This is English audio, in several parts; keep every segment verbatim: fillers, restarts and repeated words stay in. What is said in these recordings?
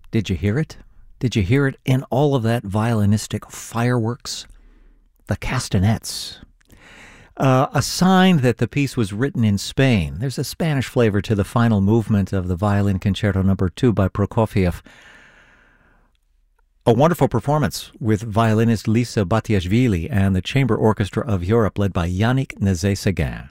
Did you hear it? Did you hear it in all of that violinistic fireworks? The castanets. Uh, a sign that the piece was written in Spain. There's a Spanish flavor to the final movement of the Violin Concerto number two by Prokofiev. A wonderful performance with violinist Lisa Batiashvili and the Chamber Orchestra of Europe led by Yannick Nézet-Séguin.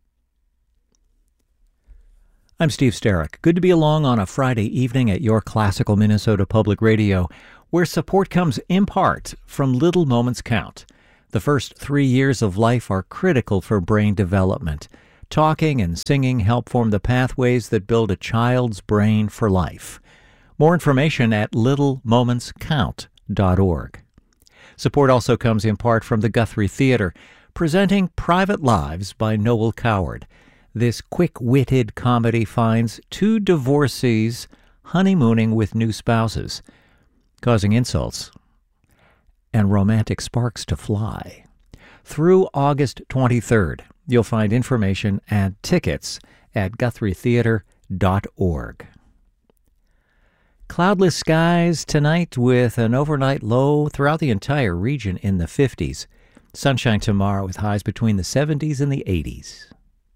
I'm Steve Sterrick. Good to be along on a Friday evening at your classical Minnesota Public Radio, where support comes in part from Little Moments Count. The first three years of life are critical for brain development. Talking and singing help form the pathways that build a child's brain for life. More information at little moments count dot org. Support also comes in part from the Guthrie Theater, presenting Private Lives by Noel Coward. This quick-witted comedy finds two divorcees honeymooning with new spouses, causing insults and romantic sparks to fly. Through August twenty-third, you'll find information and tickets at guthrie theater dot org. Cloudless skies tonight with an overnight low throughout the entire region in the fifties. Sunshine tomorrow with highs between the seventies and the eighties.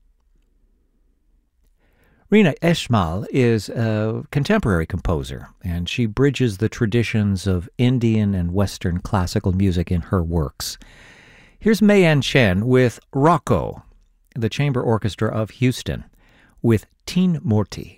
Rina Eshmal is a contemporary composer, and she bridges the traditions of Indian and Western classical music in her works. Here's Mei-An Chen with Rocco, the Chamber Orchestra of Houston, with Teen Murti.